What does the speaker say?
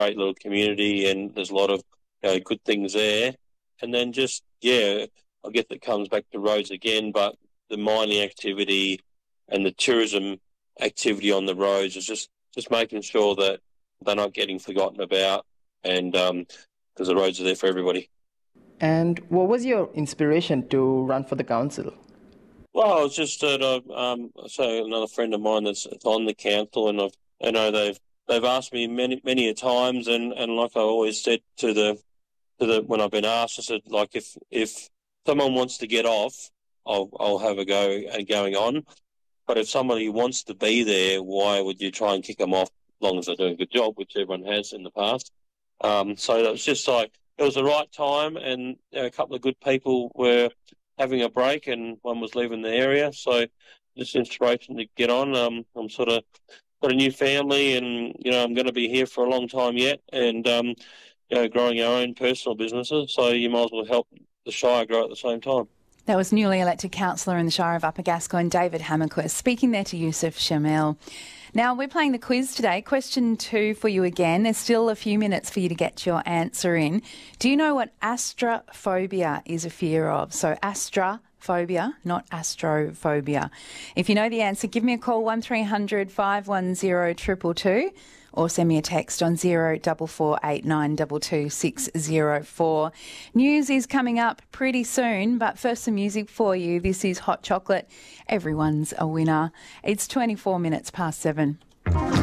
great little community, and there's a lot of good things there. And then just, I guess it comes back to roads again, but the mining activity and the tourism activity on the roads is just making sure that they're not getting forgotten about, and because the roads are there for everybody. And what was your inspiration to run for the council? Well, I was just at so another friend of mine that's on the council, and they've asked me many a times, and like I always said to the when I've been asked, I said, like, if someone wants to get off, I'll have a go at going on. But if somebody wants to be there, why would you try and kick them off? As long as they're doing a good job, which everyone has in the past. So that was just like, it was the right time, and a couple of good people were having a break, and one was leaving the area. So just inspiration to get on. I'm sort of got a new family, and I'm going to be here for a long time yet, and growing our own personal businesses. So you might as well help the Shire grow at the same time. That was newly elected councillor in the Shire of Upper Gascoyne, David Hammerquist, speaking there to Yusuf Shamil. Now, we're playing the quiz today. Question 2 for you again. There's still a few minutes for you to get your answer in. Do you know what astrophobia is a fear of? So astrophobia, not astrophobia. If you know the answer, give me a call, 1300 510 222, or send me a text on 0448922604. News is coming up pretty soon, but first some music for you. This is Hot Chocolate. Everyone's a winner. It's 24 minutes past 7.